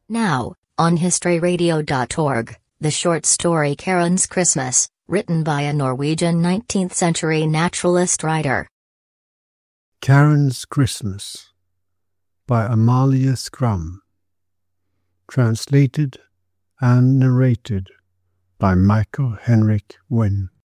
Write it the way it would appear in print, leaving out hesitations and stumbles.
Now, on historyradio.org, the short story Karen's Christmas, written by a Norwegian 19th-century naturalist writer. Karen's Christmas by Amalie Skram. Translated and narrated by Michael Henrik Wynne.